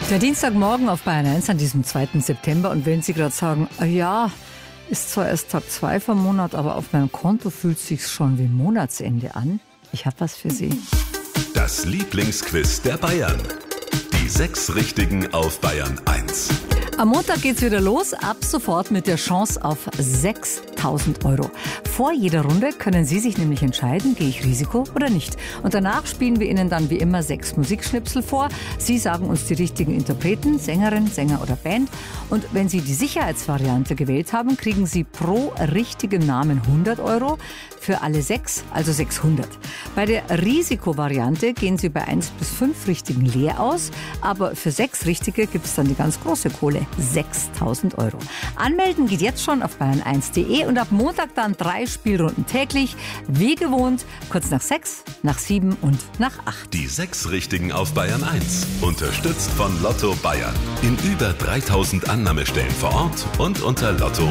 Der Dienstagmorgen auf Bayern 1 an diesem 2. September. Und wenn Sie gerade sagen, ja, ist zwar erst Tag 2 vom Monat, aber auf meinem Konto fühlt es sich schon wie Monatsende an. Ich habe was für Sie. Das Lieblingsquiz der Bayern. Die 6 Richtigen auf Bayern 1. Am Montag geht's wieder los, ab sofort mit der Chance auf 6.000 Euro. Vor jeder Runde können Sie sich nämlich entscheiden, gehe ich Risiko oder nicht. Und danach spielen wir Ihnen dann wie immer 6 Musikschnipsel vor. Sie sagen uns die richtigen Interpreten, Sängerin, Sänger oder Band. Und wenn Sie die Sicherheitsvariante gewählt haben, kriegen Sie pro richtigen Namen 100 Euro. Für alle 6, also 600. Bei der Risikovariante gehen Sie bei 1 bis 5 Richtigen leer aus. Aber für 6 Richtige gibt es dann die ganz große Kohle. 6.000 Euro. Anmelden geht jetzt schon auf bayern1.de und ab Montag dann 3 Spielrunden täglich. Wie gewohnt, kurz nach 6, nach 7 und nach 8. Die 6 Richtigen auf Bayern 1. Unterstützt von Lotto Bayern. In über 3000 Annahmestellen vor Ort und unter Lotto